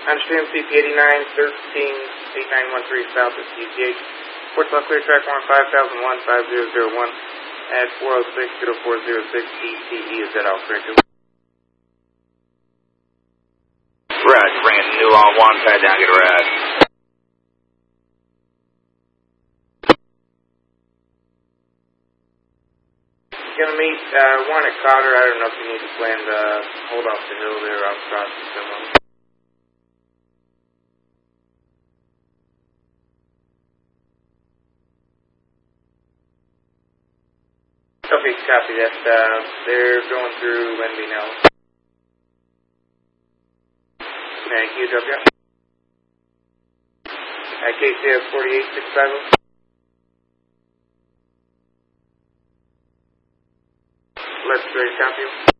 Understand CP 8913 south of CPH. Ports on clear track 5001 at 406-0406 ETE. Is that all correct? Roger, bring it new on 1, pad down, get a ride. Gonna meet one at Cotter. I don't know if you need to plan to hold off the hill there. I'll cross the someone. Okay, copy that. They're going through Wendy now. Thank you, W. KCS 48650. Let's copy.